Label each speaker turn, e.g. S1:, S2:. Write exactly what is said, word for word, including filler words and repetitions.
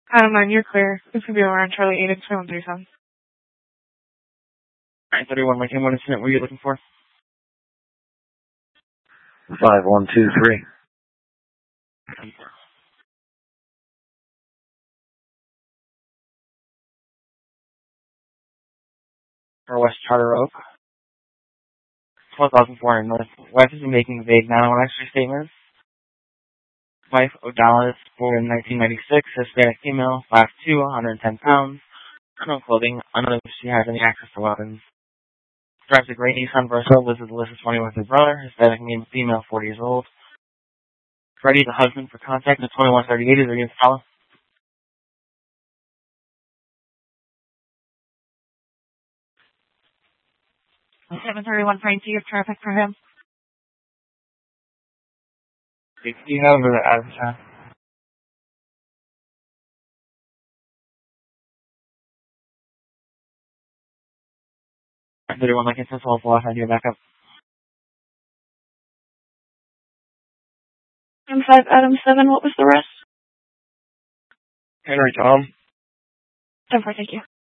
S1: Adam nine, you're clear. This could be around Charlie eight, two one three seven.
S2: nine thirty-one, Lincoln, what incident were you looking for?
S3: five one two three.
S2: For West Charter Oak. twelve thousand four hundred North. Wife is making vague nine one extra statements. Wife, Odalis, born in nineteen ninety-six, Hispanic female, five foot two, one hundred ten pounds. No clothing, unknown if she has any access to weapons. Drives a gray Nissan Versa, lives with Alyssa twenty with her brother, Hispanic female, forty years old. Freddie, the husband, for contact at twenty-one thirty-eight, is ready to follow.
S1: seven thirty-one, Frank, do you have traffic for him?
S2: Do you have the out of town? nine thirty-one, Lincoln, since all off, I do back up.
S1: M five, Adam seven, what was the rest?
S2: Henry Tom.
S1: ten four, thank you.